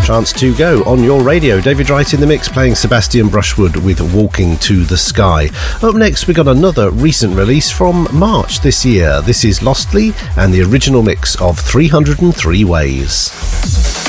Chance to go on your radio. David Wright in the mix, playing Sebastian Brushwood with Walking to the Sky. Up next, we got another recent release from March this year. This is Lostly and the original mix of 303 Ways.